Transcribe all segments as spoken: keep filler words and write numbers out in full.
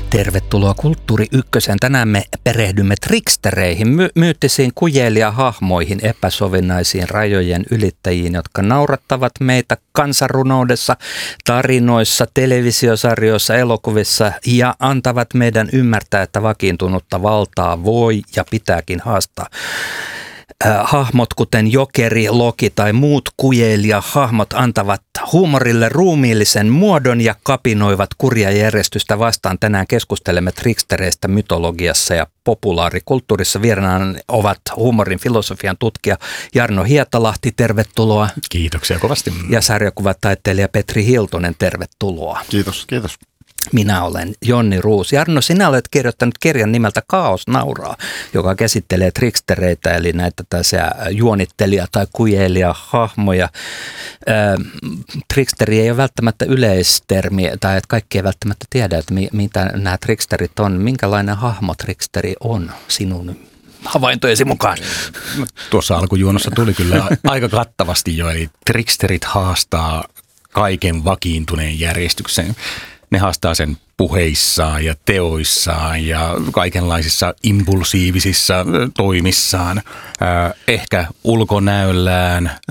Tervetuloa Kulttuuri Ykkösen. Tänään me perehdymme trikstereihin, my- myyttisiin kujeilijahahmoihin, epäsovinnaisiin rajojen ylittäjiin, jotka naurattavat meitä kansanrunoudessa, tarinoissa, televisiosarjoissa, elokuvissa ja antavat meidän ymmärtää, että vakiintunutta valtaa voi ja pitääkin haastaa. Hahmot kuten Jokeri, Loki tai muut kujeilijahahmot antavat huumorille ruumiillisen muodon ja kapinoivat kurja järjestystä vastaan. Tänään keskustelemme trikstereistä mytologiassa ja populaarikulttuurissa. Vieraana ovat huumorin filosofian tutkija Jarno Hietalahti, tervetuloa. Kiitoksia kovasti. Ja sarjakuvataiteilija Petri Hiltunen, tervetuloa. Kiitos, kiitos. Minä olen Jonni Ruus. Jarno, sinä olet kirjoittanut kirjan nimeltä Kaos nauraa, joka käsittelee trikstereitä, eli näitä tällaisia juonittelija- tai kujeilija-hahmoja. Triksteri ei ole välttämättä yleistermi, tai että kaikki ei välttämättä tiedä, että mitä nämä triksterit on. Minkälainen hahmo triksteri on sinun havaintojesi mukaan? Tuossa alkujuonossa tuli kyllä aika kattavasti jo, eli triksterit haastaa kaiken vakiintuneen järjestyksen. Ne haastaa sen puheissaan ja teoissaan ja kaikenlaisissa impulsiivisissa toimissaan, äh, ehkä ulkonäöllään, äh,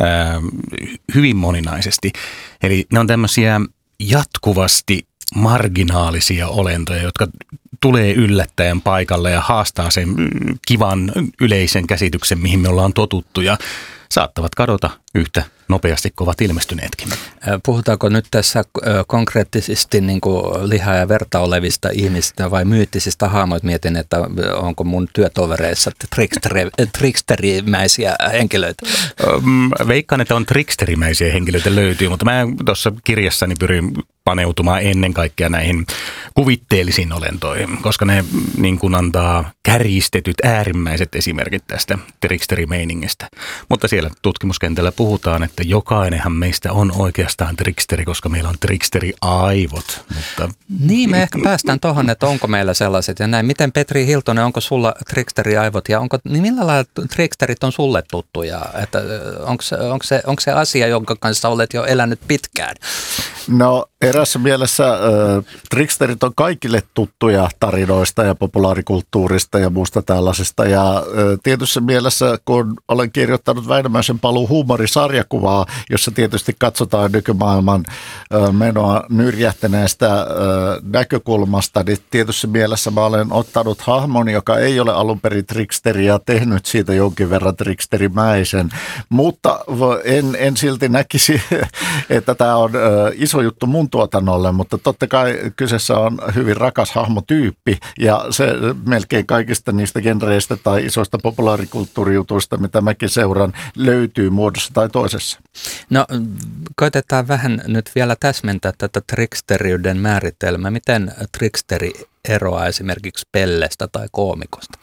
hyvin moninaisesti. Eli ne on tämmöisiä jatkuvasti marginaalisia olentoja, jotka tulee yllättäen paikalle ja haastaa sen kivan yleisen käsityksen, mihin me ollaan totuttu ja saattavat kadota yhtä nopeasti, kun ovat ilmestyneetkin. Puhutaanko nyt tässä konkreettisesti niin kuin lihaa ja verta olevista ihmisistä vai myyttisistä hahmoista? Mietin, että onko mun työtovereissa triksteri, triksterimäisiä henkilöitä? Veikkaan, että on triksterimäisiä henkilöitä löytyy, mutta mä tuossa kirjassani pyrin paneutumaan ennen kaikkea näihin kuvitteellisiin olentoihin, koska ne niin kuin antaa kärjistetyt äärimmäiset esimerkit tästä triksterimeiningistä. Mutta siellä tutkimuskentällä puhutaan, että jokainenhan meistä on oikeastaan triksteri, koska meillä on triksteriaivot. Mutta niin, me ehkä päästään tuohon, että onko meillä sellaiset ja näin. Miten Petri Hiltunen, onko sulla triksteriaivot ja onko, niin millä lailla triksterit on sulle tuttuja? Että onko, onko, se, onko se asia, jonka kanssa olet jo elänyt pitkään? No erässä mielessä äh, triksterit on kaikille tuttuja tarinoista ja populaarikulttuurista ja muusta tällaisesta. Ja äh, tietyssä mielessä, kun olen kirjoittanut Väinämöisen paluu huumorisarjakuvaa, jossa tietysti katsotaan nykymaailman äh, menoa nyrjähtäneestä äh, näkökulmasta, niin tietyssä mielessä mä olen ottanut hahmon, joka ei ole alun perin triksteri ja tehnyt siitä jonkin verran triksterimäisen. Mutta en, en silti näkisi, että tämä on äh, iso juttu mun tuotannolle, mutta totta kai kyseessä on hyvin rakas hahmotyyppi ja se melkein kaikista niistä genreistä tai isoista populaarikulttuurijutuista, mitä mäkin seuran, löytyy muodossa tai toisessa. No koitetaan vähän nyt vielä täsmentää tätä triksteriyden määritelmää. Miten triksteri eroaa esimerkiksi pellestä tai koomikosta?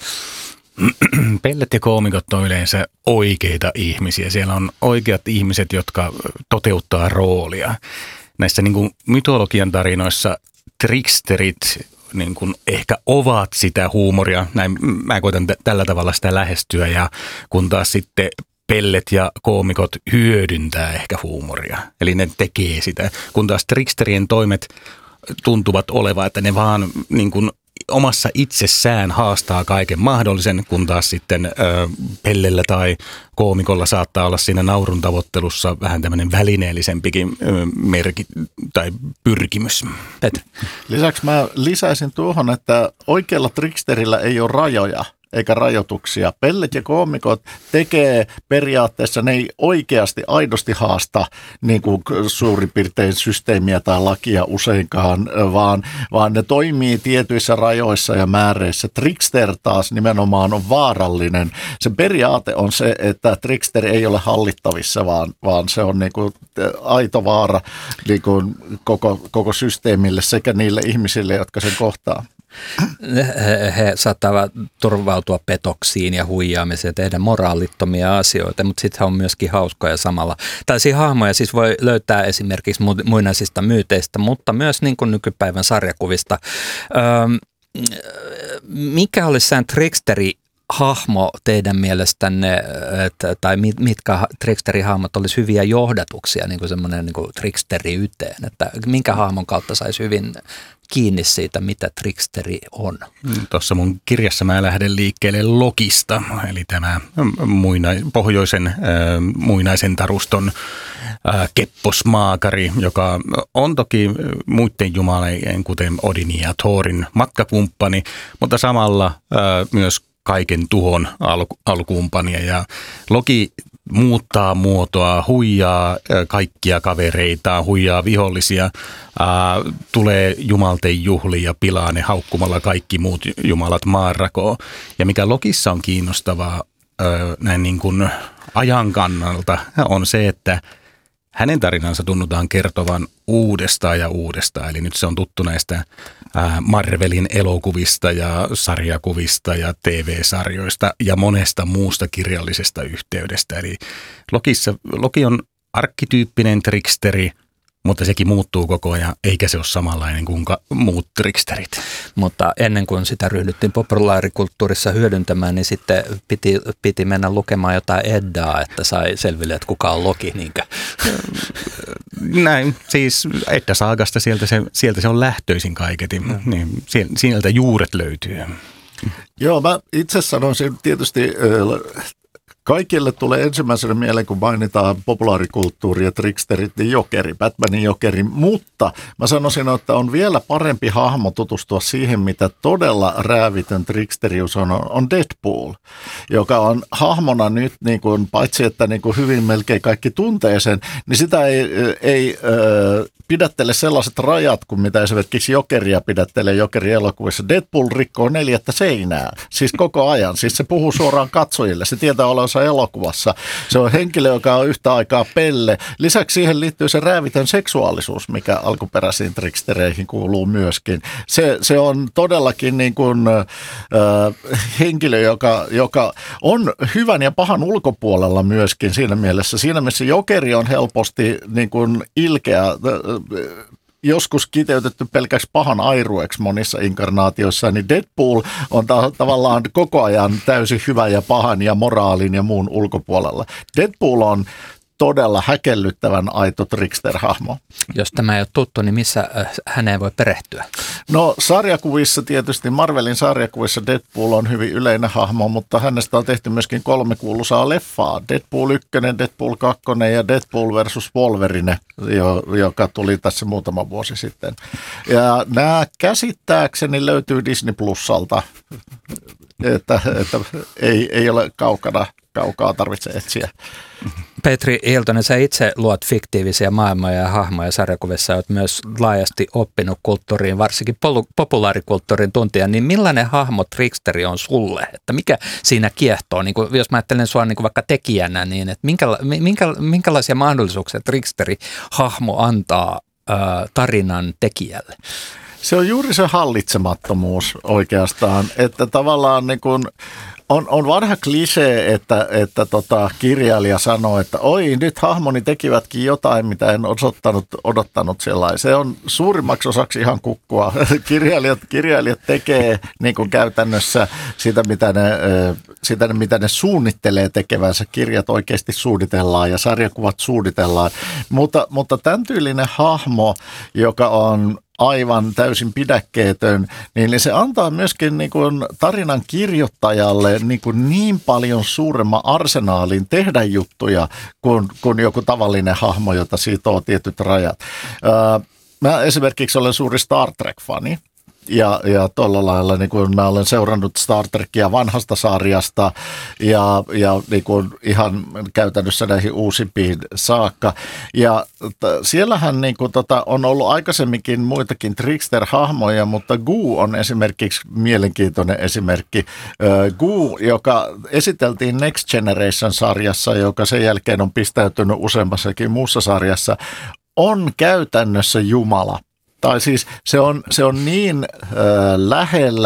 Pellet ja koomikot on yleensä oikeita ihmisiä. Siellä on oikeat ihmiset, jotka toteuttaa roolia. Näissä niin kuin mytologian tarinoissa triksterit niin kuin ehkä ovat sitä huumoria. Näin mä koitan t- tällä tavalla sitä lähestyä ja kun taas sitten pellet ja koomikot hyödyntää ehkä huumoria. Eli ne tekee sitä. Kun taas triksterien toimet tuntuvat olevan, että ne vaan niin kuin omassa itsessään haastaa kaiken mahdollisen, kun taas sitten ö, pellellä tai koomikolla saattaa olla siinä naurun tavoittelussa vähän tämmöinen välineellisempikin ö, merki tai pyrkimys. Petri. Lisäksi mä lisäisin tuohon, että oikealla triksterillä ei ole rajoja eikä rajoituksia. Pellet ja koomikot tekee periaatteessa, ne ei oikeasti aidosti haasta niin kuin suurin piirtein systeemiä tai lakia useinkaan, vaan, vaan ne toimii tietyissä rajoissa ja määreissä. Trickster taas nimenomaan on vaarallinen. Se periaate on se, että trickster ei ole hallittavissa, vaan, vaan se on niin kuin aito vaara niin kuin koko, koko systeemille sekä niille ihmisille, jotka sen kohtaa. He, he saattavat turvautua petoksiin ja huijaamiseen ja tehdä moraalittomia asioita, mutta sitten he on myöskin hauskoja samalla. Tällaisia hahmoja siis voi löytää esimerkiksi muinaisista myyteistä, mutta myös niin kuin nykypäivän sarjakuvista. Öö, mikä olisi sen triksteri hahmo teidän mielestänne, että, tai mit, mitkä tricksterihahmot olisi hyviä johdatuksia, niin kuin semmoinen niin kuin tricksteriyteen, että minkä hahmon kautta saisi hyvin kiinni siitä, mitä tricksteri on? Tuossa mun kirjassa mä lähden liikkeelle Lokista, eli tämä muina, pohjoisen äh, muinaisen taruston äh, kepposmaakari, joka on toki muiden jumalien, kuten Odinin ja Thorin matkakumppani, mutta samalla äh, myös kaiken tuhon al- alkukumppania. Ja Loki muuttaa muotoa, huijaa kaikkia kavereita, huijaa vihollisia, ää, tulee jumalten juhliin ja pilaa ne haukkumalla kaikki muut jumalat maanrakoon. Ja mikä Lokissa on kiinnostavaa ää, näin niin kuin ajan kannalta on se, että hänen tarinansa tunnutaan kertovan uudestaan ja uudestaan. Eli nyt se on tuttu näistä Marvelin elokuvista ja sarjakuvista ja T V-sarjoista ja monesta muusta kirjallisesta yhteydestä. Eli Lokissa, Loki on arkkityyppinen tricksteri, mutta sekin muuttuu koko ajan, eikä se ole samanlainen kuin muut tricksterit. Mutta ennen kuin sitä ryhdyttiin populaarikulttuurissa hyödyntämään, niin sitten piti, piti mennä lukemaan jotain Eddaa, että sai selville, että kuka on Loki. Niinkö? Näin, siis Edda-saagasta sieltä se, sieltä se on lähtöisin kaiketi, mm. niin, sieltä juuret löytyy. Joo, mä itse sanoisin tietysti... Kaikille tulee ensimmäisenä mieleen, kun mainitaan populaarikulttuuri ja tricksterit, niin jokeri, Batmanin jokeri, mutta mä sanoisin, että on vielä parempi hahmo tutustua siihen, mitä todella räävitön tricksterius on, on Deadpool, joka on hahmona nyt, niin kuin, paitsi että niin kuin hyvin melkein kaikki tuntee sen, niin sitä ei, ei äh, pidättele sellaiset rajat kuin mitä esimerkiksi jokeria pidättelee jokeri-elokuvissa. Deadpool rikkoo neljättä seinää, siis koko ajan, siis se puhuu suoraan katsojille, se tietää olevansa elokuvassa. Se on henkilö, joka on yhtä aikaa pelle. Lisäksi siihen liittyy se räävitön seksuaalisuus, mikä alkuperäisiin trickstereihin kuuluu myöskin. Se, se on todellakin niin kuin, äh, henkilö, joka, joka on hyvän ja pahan ulkopuolella myöskin siinä mielessä. Siinä mielessä jokeri on helposti niin kuin ilkeä, äh, joskus kiteytetty pelkäksi pahan airueksi monissa inkarnaatioissa, niin Deadpool on ta- tavallaan koko ajan täysin hyvä ja pahan ja moraalin ja muun ulkopuolella. Deadpool on todella häkellyttävän aito trickster-hahmo. Jos tämä ei ole tuttu, niin missä häneen voi perehtyä? No sarjakuvissa tietysti, Marvelin sarjakuvissa Deadpool on hyvin yleinen hahmo, mutta hänestä on tehty myöskin kolme kuuluisaa leffaa. Deadpool yksi, Deadpool kaksi ja Deadpool versus Wolverine, joka tuli tässä muutama vuosi sitten. Ja nämä käsittääkseni löytyy Disney Plusalta, että, että ei, ei ole kaukana. Kaukaa tarvitse etsiä. Petri Hiltonen, sä itse luot fiktiivisiä maailmoja ja hahmoja sarjakuvissa, olet myös laajasti oppinut kulttuuriin, varsinkin polu- populaarikulttuurin tuntija, niin millainen hahmo tricksteri on sulle? Että mikä siinä kiehtoo? Niin kuin, jos mä ajattelen sua niin kuin vaikka tekijänä, niin että minkä, minkä, minkälaisia mahdollisuuksia tricksteri-hahmo antaa ää, tarinan tekijälle? Se on juuri se hallitsemattomuus oikeastaan, että tavallaan niin kuin On, on vanha klisee, että, että tota, kirjailija sanoo, että oi, nyt hahmoni tekivätkin jotain, mitä en odottanut, odottanut sellainen. Se on suurimmaksi osaksi ihan kukkua. Kirjailijat, kirjailijat tekee niin kuin käytännössä sitä mitä, ne, sitä, mitä ne suunnittelee tekevänsä. Kirjat oikeasti suunnitellaan ja sarjakuvat suunnitellaan. Mutta, mutta tämän tyylinen hahmo, joka on aivan täysin pidäkkeetön, niin se antaa myöskin niin kuin tarinan kirjoittajalle niin, kuin niin paljon suuremman arsenaalin tehdä juttuja kuin, kuin joku tavallinen hahmo, jota siitä on tietyt rajat. Mä esimerkiksi olen suuri Star Trek-fani. Ja, ja tuolla lailla niin kuin mä olen seurannut Star Trekia vanhasta sarjasta ja, ja niin kuin ihan käytännössä näihin uusimpiin saakka. Ja t- siellähän niin kuin tota, on ollut aikaisemminkin muitakin trickster-hahmoja, mutta Goo on esimerkiksi mielenkiintoinen esimerkki. Goo, joka esiteltiin Next Generation-sarjassa, joka sen jälkeen on pistäytynyt useammassakin muussa sarjassa, on käytännössä Jumala. Tai siis se on, se on niin äh, lähellä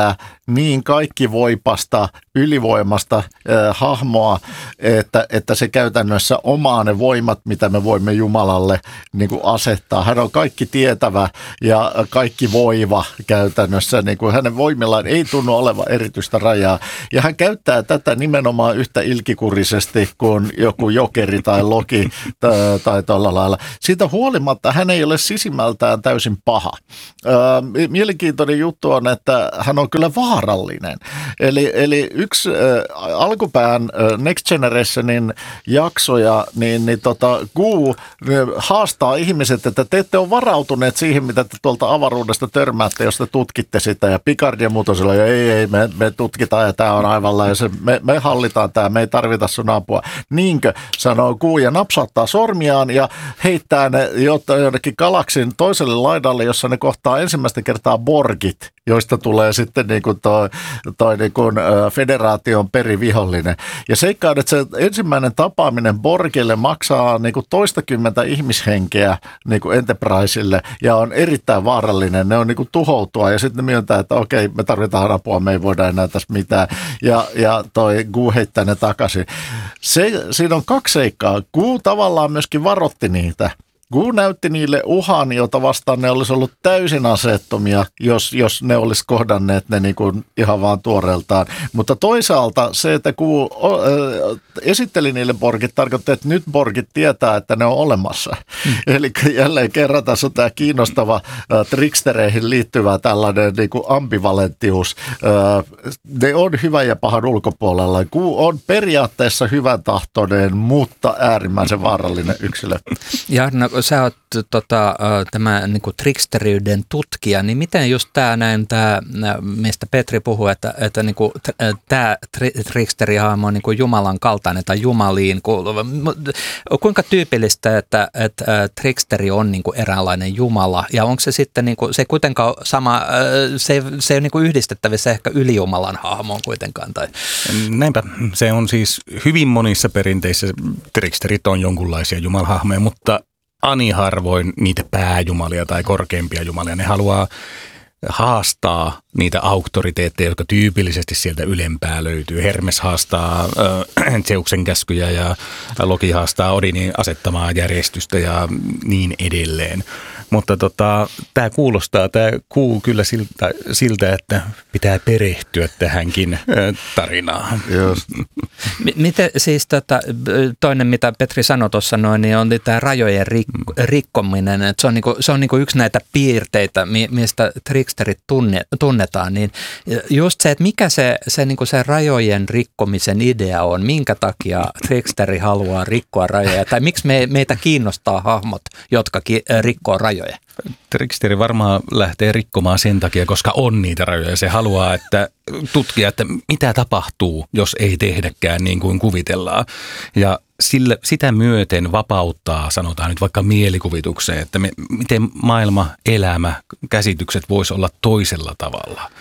niin kaikkivoipasta, ylivoimasta äh, hahmoa, että, että se käytännössä omaa ne voimat, mitä me voimme Jumalalle niin kuin asettaa. Hän on kaikki tietävä ja kaikki voiva käytännössä. Niin kuin hänen voimillaan ei tunnu olevan erityistä rajaa. Ja hän käyttää tätä nimenomaan yhtä ilkikurisesti kuin joku jokeri tai loki tai tuolla lailla. Siitä huolimatta hän ei ole sisimmältään täysin paha. Mielenkiintoinen juttu on, että hän on kyllä vaarallinen. Eli, eli yksi alkupään Next Generationin jaksoja, niin, niin tota, Gu haastaa ihmiset, että te ette ole varautuneet siihen, mitä te tuolta avaruudesta törmäätte, jos te tutkitte sitä. Ja Picard ja muut on sillä, ei, ei, me, me tutkitaan ja tämä on aivan lailla, me, me hallitaan tämä, me ei tarvita sun apua. Niinkö, sanoo Gu ja napsauttaa sormiaan ja heittää ne jonnekin galaksin toiselle laidalle, jossa ne kohtaa ensimmäistä kertaa Borgit, joista tulee sitten niin kuin toi, toi niin kuin federaation perivihollinen. Ja seikkaan, että se ensimmäinen tapaaminen Borgille maksaa niin kuin toistakymmentä ihmishenkeä niin kuin Enterpriselle ja on erittäin vaarallinen. Ne on niin kuin tuhoutua ja sitten ne myöntää, että okei, me tarvitaan apua, me ei voida enää tässä mitään. Ja, ja toi Gu heittää ne takaisin. Se, siinä on kaksi seikkaa. Gu tavallaan myöskin varotti niitä. Gu näytti niille uhan, jota vastaan ne olisi ollut täysin aseettomia, jos, jos ne olisi kohdanneet ne niin kuin ihan vaan tuoreeltaan. Mutta toisaalta se, että Gu äh, esitteli niille Borgit, tarkoittaa, että nyt Borgit tietää, että ne on olemassa. Mm. Eli jälleen kerran tässä on tämä kiinnostava äh, trickstereihin liittyvä tällainen niin kuin ambivalenttius. Äh, ne on hyvän ja pahan ulkopuolella. Gu on periaatteessa hyvän tahtoinen, mutta äärimmäisen vaarallinen yksilö. Ja no, sä oot tota, tämä niin kuin tricksteriyden tutkija, niin miten just tämä näin, tämä, mistä Petri puhuu, että, että niin kuin, tämä tricksterihahmo on niin kuin Jumalan kaltainen tai Jumaliin kuuluva. Kuinka tyypillistä, että, että tricksteri on niin kuin eräänlainen Jumala ja onko se sitten, niin kuin, se ei kuitenkaan sama, se ei, se ei ole niin kuin yhdistettävissä ehkä ylijumalan hahmoon kuitenkaan? Tai? Näinpä, se on siis hyvin monissa perinteissä tricksterit on jonkunlaisia jumalahahmoja, mutta ani harvoin niitä pääjumalia tai korkeimpia jumalia. Ne haluaa haastaa niitä auktoriteetteja, jotka tyypillisesti sieltä ylempää löytyy. Hermes haastaa äh, Zeuksen käskyjä ja Loki haastaa Odinin asettamaa järjestystä ja niin edelleen. Mutta tota, tämä kuulostaa, tämä kuuluu kyllä siltä, siltä, että pitää perehtyä tähänkin äh, tarinaan. M- miten siis tota, toinen, mitä Petri sanoi tuossa noin, niin on tämä rajojen rik- rikkominen. Että se on, niinku, se on niinku yksi näitä piirteitä, mistä tricksterit tunne, tunnetaan. Niin just se, että mikä se, se, niinku se rajojen rikkomisen idea on, minkä takia tricksteri haluaa rikkoa rajoja, tai miksi me, meitä kiinnostaa hahmot, jotka ki, rikkoo rajoja? Tricksteri varmaan lähtee rikkomaan sen takia, koska on niitä rajoja. Se haluaa että tutkia, että mitä tapahtuu, jos ei tehdäkään niin kuin kuvitellaan. Ja sillä, sitä myöten vapauttaa, sanotaan nyt vaikka mielikuvitukseen, että me, miten maailma, elämä, käsitykset voisi olla toisella tavalla.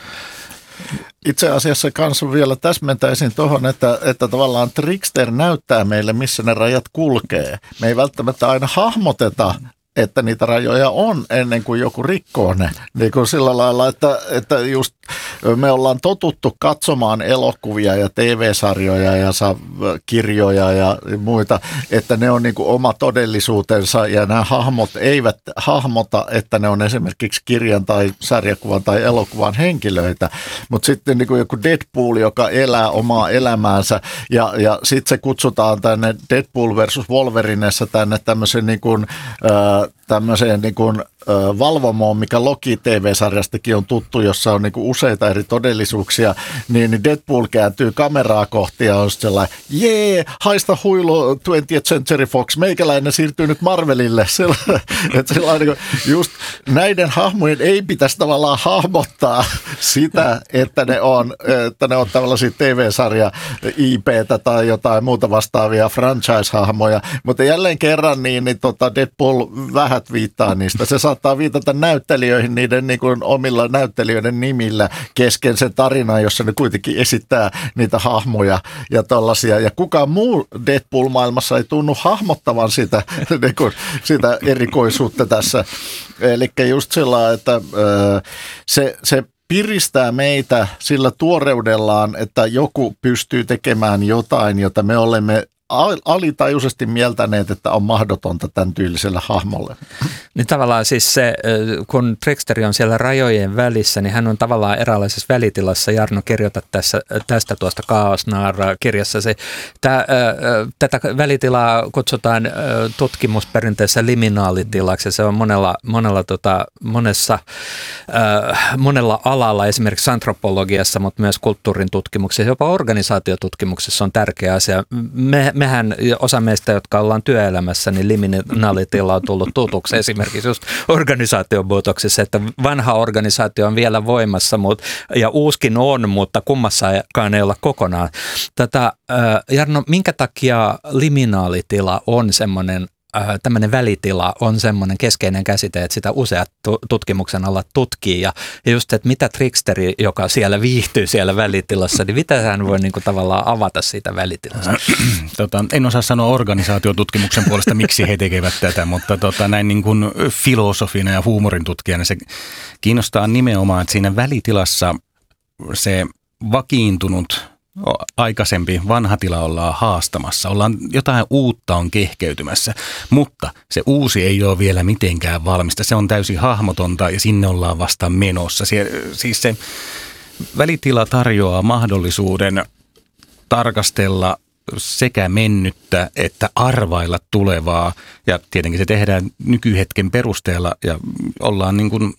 Itse asiassa kanssa vielä täsmentäisin tuohon, että, että tavallaan trickster näyttää meille, missä ne rajat kulkee. Me ei välttämättä aina hahmoteta, että niitä rajoja on ennen kuin joku rikkoo ne. Niin kuin sillä lailla, että, että just me ollaan totuttu katsomaan elokuvia ja T V-sarjoja ja kirjoja ja muita, että ne on niin kuin oma todellisuutensa ja nämä hahmot eivät hahmota, että ne on esimerkiksi kirjan tai sarjakuvan tai elokuvan henkilöitä. Mutta sitten niin kuin joku Deadpool, joka elää omaa elämäänsä ja, ja sitten se kutsutaan tänne Deadpool versus Wolverinessa tänne tämmöisen niin kuin, äh, tämmöiseen niin kuin, äh, valvomoon, mikä Loki T V-sarjastakin on tuttu, jossa on niin kuin useita eri todellisuuksia, niin Deadpool kääntyy kameraa kohti ja on sellainen, jee, haista huilu twentieth Century Fox, meikäläinen siirtyy nyt Marvelille. Sellainen, että sellainen, just näiden hahmojen ei pitäisi tavallaan hahmottaa sitä, että ne on, että ne on tällaisia T V-sarja I P:tä tai jotain muuta vastaavia franchise-hahmoja, mutta jälleen kerran niin, niin tota Deadpool vähät viittaa niistä. Se saattaa viitata näyttelijöihin niiden niin kuin omilla näyttelijöiden nimillä kesken sen tarinan, jossa ne kuitenkin esittää niitä hahmoja ja tollaisia. Ja kukaan muu Deadpool-maailmassa ei tunnu hahmottavan sitä, niin kuin, sitä erikoisuutta tässä. Eli just sillä, että se, se piristää meitä sillä tuoreudellaan, että joku pystyy tekemään jotain, jota me olemme alitajuisesti mieltäneet, että on mahdotonta tämän tyyliselle hahmolle. Niin tavallaan siis se, kun Tricksteri on siellä rajojen välissä, niin hän on tavallaan eräänlaisessa välitilassa. Jarno, kirjoitat tässä, tästä tuosta Kaosnaara-kirjassasi. Tää, tätä välitilaa kutsutaan tutkimusperinteessä liminaalitilaksi. Se on monella, monella, tota, monessa, monella alalla, esimerkiksi antropologiassa, mutta myös kulttuurin tutkimuksessa, jopa organisaatiotutkimuksessa on tärkeä asia. Me, mehän, osa meistä, jotka ollaan työelämässä, niin liminaalitila on tullut tutuksi esimerkiksi just organisaatiomuutoksessa, että vanha organisaatio on vielä voimassa mutta, ja uuskin on, mutta kummassakaan ei olla kokonaan. Tätä, Jarno, minkä takia liminaalitila on semmoinen, tämmöinen välitila on semmoinen keskeinen käsite, että sitä useat tutkimuksen alat tutkii ja just, että mitä Tricksteri, joka siellä viihtyy siellä välitilassa, niin mitä hän voi niin kuin tavallaan avata siitä välitilasta? Tota, en osaa sanoa organisaatiotutkimuksen puolesta, miksi he tekevät tätä, mutta tota, näin niin kuin filosofina ja huumorin tutkijana se kiinnostaa nimenomaan, että siinä välitilassa se vakiintunut aikaisempi vanha tila ollaan haastamassa, ollaan jotain uutta on kehkeytymässä, mutta se uusi ei ole vielä mitenkään valmista, se on täysin hahmotonta ja sinne ollaan vasta menossa. Sie, siis se välitila tarjoaa mahdollisuuden tarkastella sekä mennyttä että arvailla tulevaa ja tietenkin se tehdään nykyhetken perusteella ja ollaan niin kuin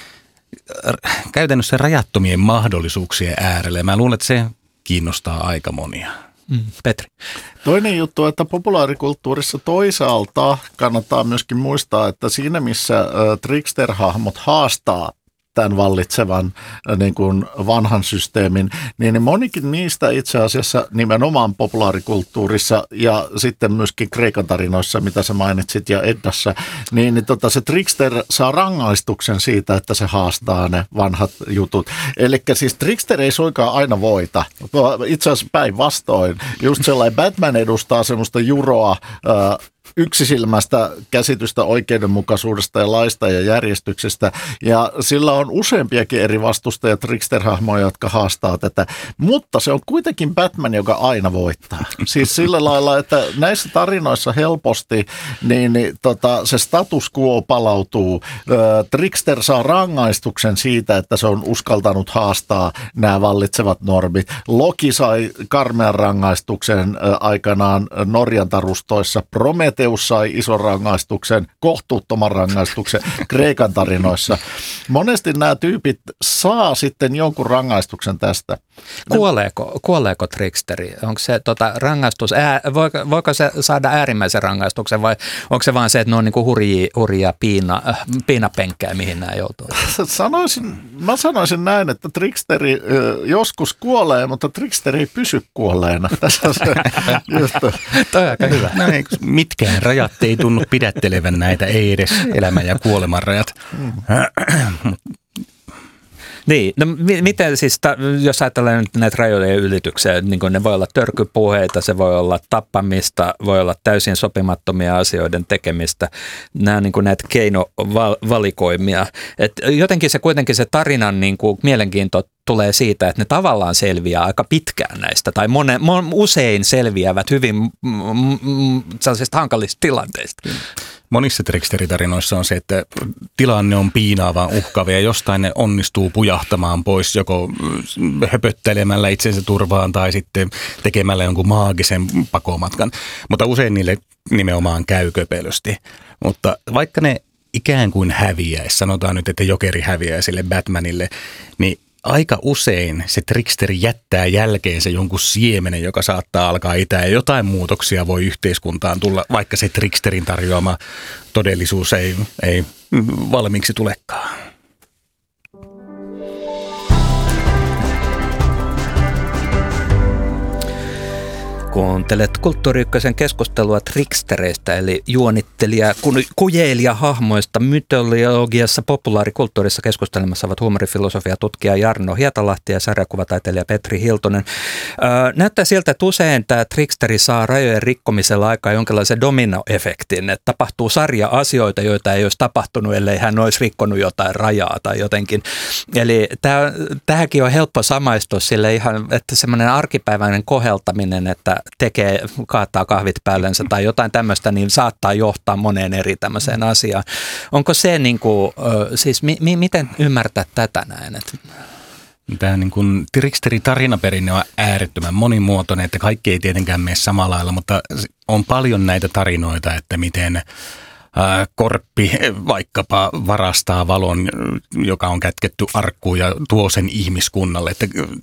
käytännössä rajattomien mahdollisuuksien äärellä. Mä luulen, että se kiinnostaa aika monia. Mm, Petri. Toinen juttu, että populaarikulttuurissa toisaalta kannattaa myöskin muistaa, että siinä missä ä, trickster-hahmot haastaa tämän vallitsevan niin kuin vanhan systeemin, niin monikin niistä itse asiassa nimenomaan populaarikulttuurissa ja sitten myöskin Kreikan tarinoissa, mitä sä mainitsit, ja Eddassa, niin, niin tota, se trickster saa rangaistuksen siitä, että se haastaa ne vanhat jutut. Eli siis trickster ei suinkaan aina voita. Itse asiassa päinvastoin. Just sellainen Batman edustaa semmoista juroa, ää, yksisilmäistä käsitystä oikeudenmukaisuudesta ja laista ja järjestyksestä. Ja sillä on useampiakin eri vastustajia, trickster-hahmoja, jotka haastaa tätä. Mutta se on kuitenkin Batman, joka aina voittaa. Siis sillä lailla, että näissä tarinoissa helposti niin, niin, tota, se status quo palautuu. Ö, trickster saa rangaistuksen siitä, että se on uskaltanut haastaa nämä vallitsevat normit. Loki sai karmean rangaistuksen ö, aikanaan Norjan tarustoissa. Prometheus sai ison rangaistuksen, kohtuuttoman rangaistuksen Kreikan tarinoissa. Monesti nämä tyypit saa sitten jonkun rangaistuksen tästä. Kuoleeko, kuoleeko tricksteri? Onko se tota, rangaistus, ää, voiko, voiko se saada äärimmäisen rangaistuksen vai onko se vaan se, että ne on niinku hurjia, hurjia piina, äh, piinapenkkejä, mihin nämä joutuu? Sanoisin, mä sanoisin näin, että tricksteri äh, joskus kuolee, mutta tricksteri ei pysy kuolleena. Tässä on se juttu. Toi on aika hyvä. No, mitkään rajat ei tunnu pidättelevän näitä, ei edes elämän ja kuoleman rajat. Mm. Niin, no miten siis, jos ajatellaan nyt näitä rajojen ylityksiä, niin ne voi olla törkypuheita, se voi olla tappamista, voi olla täysin sopimattomia asioiden tekemistä, nämä niin kuin näitä keinovalikoimia. Et jotenkin se kuitenkin se tarinan niin kuin mielenkiinto tulee siitä, että ne tavallaan selviää aika pitkään näistä, tai monen, mon, usein selviävät hyvin mm, mm, sellaisista hankalista tilanteista. Monissa trickster-tarinoissa on se, että tilanne on piinaava, uhkaava ja jostain ne onnistuu pujahtamaan pois joko höpöttelemällä itsensä turvaan tai sitten tekemällä jonkun maagisen pakomatkan. Mutta usein niille nimenomaan käy köpelösti. Mutta vaikka ne ikään kuin häviäisi, sanotaan nyt, että jokeri häviää sille Batmanille, niin aika usein se trickster jättää jälkeensä jonkun siemenen, joka saattaa alkaa itää ja jotain muutoksia voi yhteiskuntaan tulla, vaikka se tricksterin tarjoama todellisuus ei, ei valmiiksi tulekaan. Kuuntelet Kulttuuri Ykkösen keskustelua trickstereistä, eli juonittelija, kujeilija hahmoista mytologiassa, populaarikulttuurissa keskustelemassa ovat huumorifilosofia tutkija Jarno Hietalahti ja sarjakuvataiteilija Petri Hiltunen. Öö, näyttää siltä, että usein tämä tricksteri saa rajojen rikkomisella aikaa jonkinlaisen dominoefektin, että tapahtuu sarja asioita, joita ei olisi tapahtunut, ellei hän olisi rikkonut jotain rajaa tai jotenkin. Eli tämä, tämäkin on helppo samaistua sille ihan, että semmoinen arkipäiväinen koheltaminen, että tekee, kaataa kahvit päällensä tai jotain tämmöistä, niin saattaa johtaa moneen eri tämmöiseen asiaan. Onko se niin kuin, siis mi, mi, miten ymmärtää tätä näin? Että tämä niin kuin tricksterin tarinaperinne on äärettömän monimuotoinen, että kaikki ei tietenkään mene samalla lailla, mutta on paljon näitä tarinoita, että miten korppi vaikkapa varastaa valon, joka on kätketty arkkuun ja tuo sen ihmiskunnalle. Että